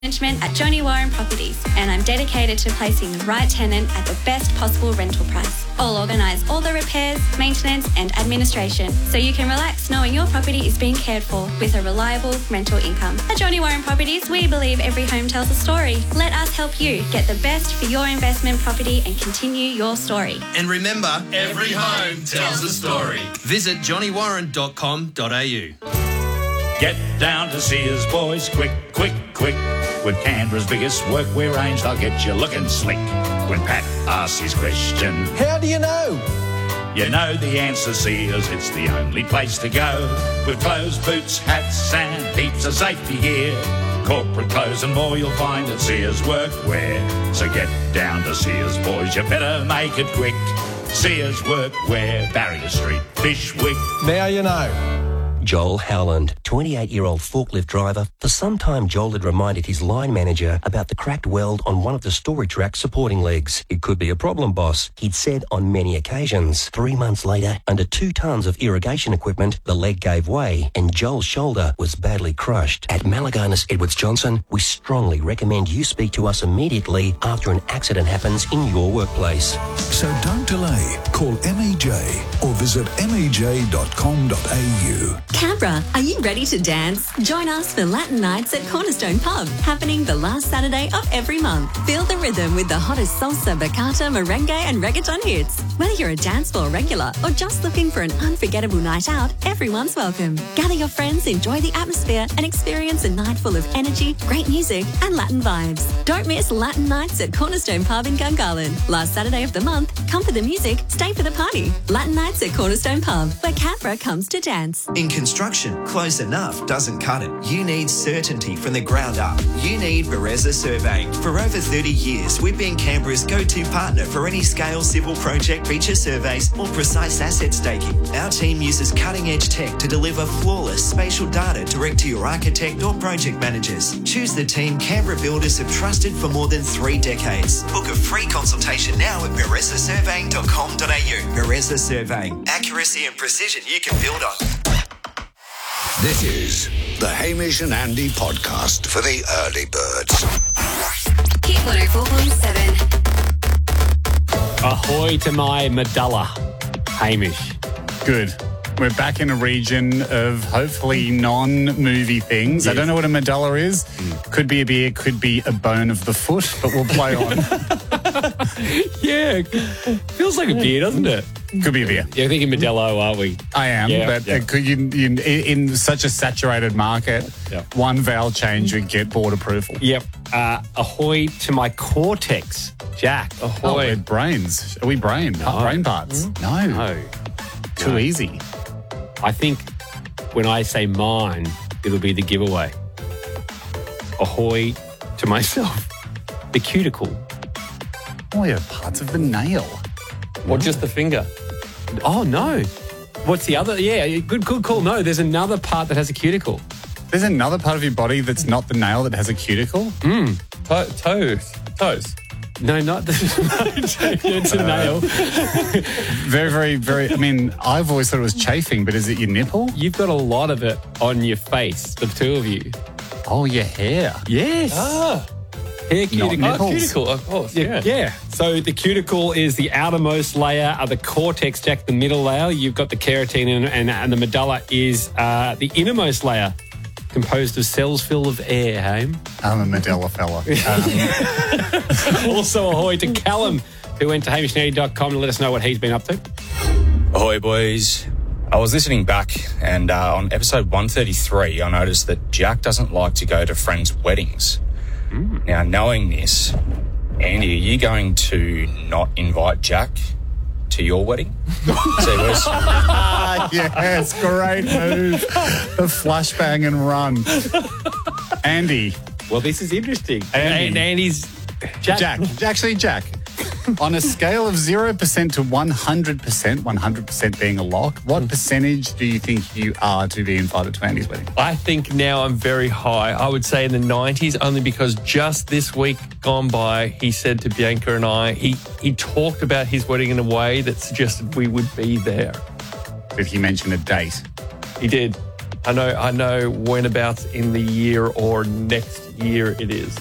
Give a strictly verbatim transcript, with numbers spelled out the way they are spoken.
Management at Johnny Warren Properties, and I'm dedicated to placing the right tenant at the best possible rental price. I'll organise all the repairs, maintenance and administration so you can relax knowing your property is being cared for with a reliable rental income. At Johnny Warren Properties, we believe every home tells a story. Let us help you get the best for your investment property and continue your story. And remember, every home tells a story. Visit johnny warren dot com dot a u. Get down to Sears, boys, quick, quick, quick. With Canberra's biggest workwear range, they'll get you looking slick. When Pat asks his question, how do you know? You know the answer, Sears, it's the only place to go. With clothes, boots, hats and heaps of safety gear. Corporate clothes and more you'll find at Sears Workwear. So get down to Sears, boys, you better make it quick. Sears Workwear, Barrier Street, Bishwick. Now you know. Joel Howland, twenty-eight-year-old forklift driver. For some time, Joel had reminded his line manager about the cracked weld on one of the storage rack supporting legs. It could be a problem, boss, he'd said on many occasions. Three months later, under two tons of irrigation equipment, the leg gave way and Joel's shoulder was badly crushed. At Malaganas Edwards Johnson, we strongly recommend you speak to us immediately after an accident happens in your workplace. So don't delay. Call M E J or visit m e j dot com dot a u. Canberra, are you ready to dance? Join us for Latin Nights at Cornerstone Pub, happening the last Saturday of every month. Feel the rhythm with the hottest salsa, bachata, merengue and reggaeton hits. Whether you're a dance floor regular or just looking for an unforgettable night out, everyone's welcome. Gather your friends, enjoy the atmosphere and experience a night full of energy, great music and Latin vibes. Don't miss Latin Nights at Cornerstone Pub in Gungahlin. Last Saturday of the month, come for the music, stay for the party. Latin Nights at Cornerstone Pub, where Canberra comes to dance. In construction, close enough doesn't cut it. You need certainty from the ground up. You need Bereza Surveying. For over thirty years, we've been Canberra's go-to partner for any scale civil project, feature surveys or precise asset staking. Our team uses cutting-edge tech to deliver flawless spatial data direct to your architect or project managers. Choose the team Canberra builders have trusted for more than three decades. Book a free consultation now at bereza surveying dot com dot a u. Bereza Surveying. Accuracy and precision you can build on. This is the Hamish and Andy podcast for the early birds. Hit one oh four point seven. Ahoy to my medulla, Hamish. Good. We're back in a region of hopefully non-movie things. Yes. I don't know what a medulla is. Mm. Could be a beer, could be a bone of the foot, but we'll play on. Yeah, feels like a beer, doesn't it? Could be a beer. You're thinking Modelo, are we? I am, yeah, but yeah. It could, you, you, in such a saturated market, yeah. one vowel change would get board approval. Yep. Uh, ahoy to my cortex, Jack. Ahoy. Oh, we're brains. Are we brain? No. Brain parts? Mm-hmm. No. No. Too no. easy. I think when I say mine, it'll be the giveaway. Ahoy to myself, the cuticle. Oh, yeah, parts of the nail. Or just the finger. Oh, no. What's the other? Yeah, good, good call. No, there's another part that has a cuticle. There's another part of your body that's not the nail that has a cuticle? Mm. To- toes. Toes. No, not the it's a nail. Very, very, very, I mean, I've always thought it was chafing, but is it your nipple? You've got a lot of it on your face, the two of you. Oh, your hair. Yes. Ah. Hair cuticle. Oh, cuticle, of course, yeah. yeah. Yeah. So the cuticle is the outermost layer of the cortex, Jack, the middle layer. You've got the keratin and, and, and the medulla is uh, the innermost layer, composed of cells full of air, Hame. I'm a medulla fella. Um. Also, ahoy to Callum, who went to hamish and andy dot com to let us know what he's been up to. Ahoy, boys. I was listening back, and uh, on episode one thirty-three, I noticed that Jack doesn't like to go to friends' weddings. Mm. Now, knowing this, Andy, are you going to not invite Jack to your wedding? So was... Yes, great move. The flashbang and run. Andy. Well, this is interesting. Andy. And Andy's... Jack. Jack. Actually, Jack. On a scale of zero percent to one hundred percent, one hundred percent being a lock, what percentage do you think you are to be invited to Andy's wedding? I think now I'm very high. I would say in the nineties, only because just this week gone by, he said to Bianca and I, he, he talked about his wedding in a way that suggested we would be there. Did he mention a date? He did. I know I know when about in the year or next year it is.